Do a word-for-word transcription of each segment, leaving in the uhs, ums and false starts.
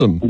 them.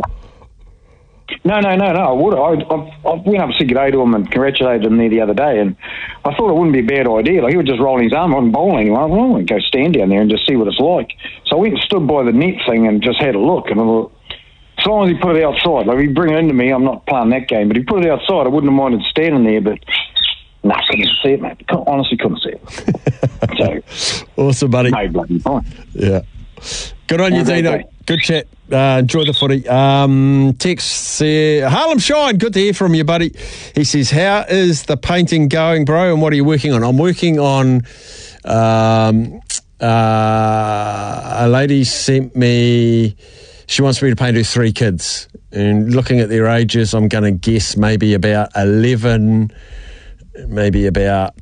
No, no, no, no, I would. I, I, I went up to say good day to him and congratulated him there the other day, and I thought it wouldn't be a bad idea. Like, he would just roll his arm on bowling. I went, well, go stand down there and just see what it's like. So I went and stood by the net thing and just had a look, and I thought, as long as he put it outside, like, if he bring it into me, I'm not playing that game, but if he put it outside, I wouldn't have minded standing there, but nah, I couldn't see it, mate. Honestly couldn't see it. So, awesome, buddy. No bloody fine. Yeah. Good on you, Dino. Good chat. Uh, enjoy the footy. Um, text uh, Harlem Shine, good to hear from you, buddy. He says, how is the painting going, bro, and what are you working on? I'm working on... Um, uh, a lady sent me... She wants me to paint her three kids. And looking at their ages, I'm going to guess maybe about eleven, maybe about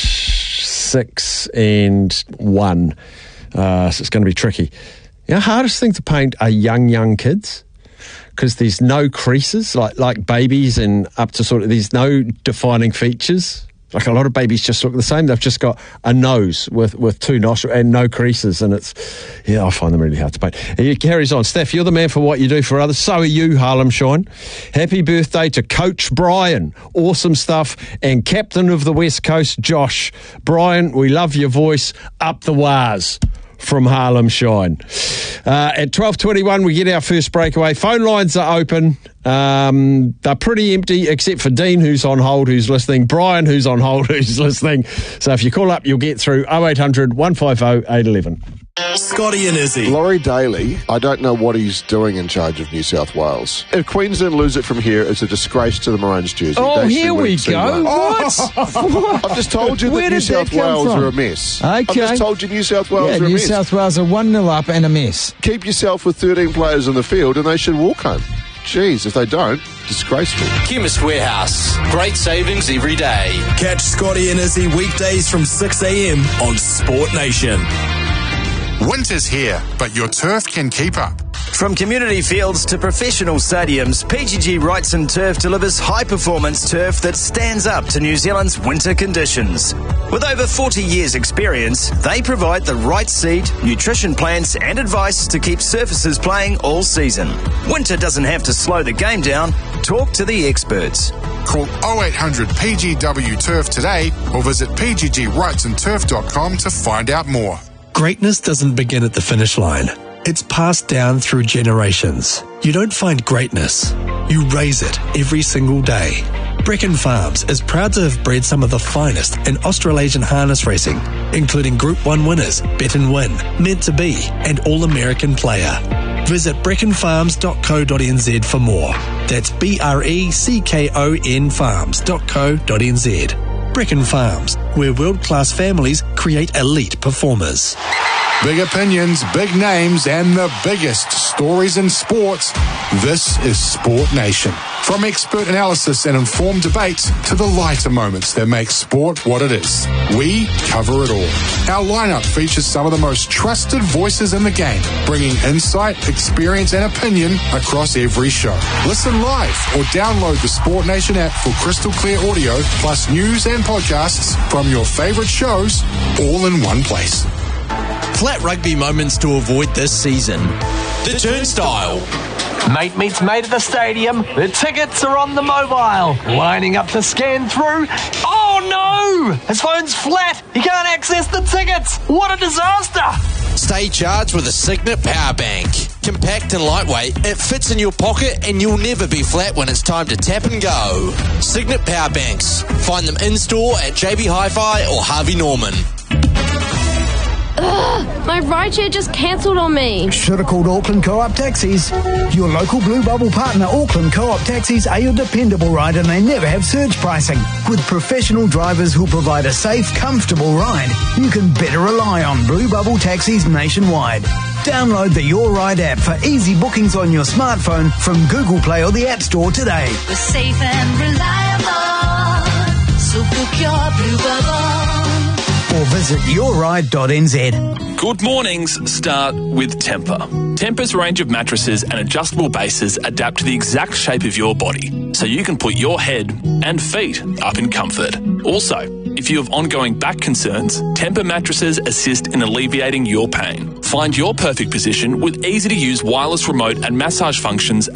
six and one. Uh, so it's going to be tricky. You know, hardest thing to paint are young, young kids, because there's no creases, like like babies, and up to sort of, there's no defining features. Like, a lot of babies just look the same. They've just got a nose with, with two nostrils and no creases, and it's, yeah, I find them really hard to paint. And he carries on. Steph, you're the man for what you do for others. So are you, Harlem Shine. Happy birthday to Coach Brian. Awesome stuff. And Captain of the West Coast, Josh. Brian, we love your voice. Up the waz. From Harlem Shine. Uh, at twelve twenty-one, we get our first breakaway. Phone lines are open. Um, they're pretty empty, except for Dean, who's on hold, who's listening. Brian, who's on hold, who's listening. So if you call up, you'll get through oh eight hundred, one five oh, eight one one. Scotty and Izzy. Laurie Daly, I don't know what he's doing in charge of New South Wales. If Queensland lose it from here, it's a disgrace to the Maroons jersey. Oh, They here should we win two go. one. What? I've just told you Where that New did that South come Wales from? are a mess. Okay. I've just told you New South Wales Yeah, are a New mess. South Wales are one nil up and a mess. Keep yourself with thirteen players on the field and they should walk home. Jeez, if they don't, disgraceful. Chemist Warehouse. Great savings every day. Catch Scotty and Izzy weekdays from six a.m. on Sport Nation. Winter's here, but your turf can keep up. From community fields to professional stadiums, P G G Wrightson Turf delivers high-performance turf that stands up to New Zealand's winter conditions. With over forty years' experience, they provide the right seed, nutrition plans and advice to keep surfaces playing all season. Winter doesn't have to slow the game down. Talk to the experts. Call oh eight hundred P G W Turf today or visit p g g wrightson turf dot com to find out more. Greatness doesn't begin at the finish line. It's passed down through generations. You don't find greatness. You raise it every single day. Brecon Farms is proud to have bred some of the finest in Australasian harness racing, including Group one winners, Bet and Win, Meant to Be, and All-American Player. Visit brecon farms dot co dot n z for more. That's B R E C K O N farms dot co dot n z. Brecon Farms, where world-class families create elite performers. Big opinions, big names, and the biggest stories in sports. This is Sport Nation. From expert analysis and informed debates to the lighter moments that make sport what it is, we cover it all. Our lineup features some of the most trusted voices in the game, bringing insight, experience, and opinion across every show. Listen live or download the Sport Nation app for crystal clear audio, plus news and podcasts from your favorite shows, all in one place. Flat rugby moments to avoid this season. The Turnstile. Mate meets mate at the stadium. The tickets are on the mobile. Lining up to scan through. Oh no! His phone's flat. He can't access the tickets. What a disaster! Stay charged with a Signet Power Bank. Compact and lightweight, it fits in your pocket and you'll never be flat when it's time to tap and go. Signet Power Banks. Find them in-store at J B Hi-Fi or Harvey Norman. Ugh, my rideshare just cancelled on me. Should have called Auckland Co-op Taxis. Your local Blue Bubble partner, Auckland Co-op Taxis, are your dependable ride and they never have surge pricing. With professional drivers who'll provide a safe, comfortable ride, you can better rely on Blue Bubble Taxis nationwide. Download the Your Ride app for easy bookings on your smartphone from Google Play or the App Store today. We're safe and reliable, so book your Blue Bubble. Or visit your ride dot n z. Good mornings start with Temper. Temper's range of mattresses and adjustable bases adapt to the exact shape of your body, so you can put your head and feet up in comfort. Also, If you have ongoing back concerns, Tempur mattresses assist in alleviating your pain. Find your perfect position with easy-to-use wireless remote and massage functions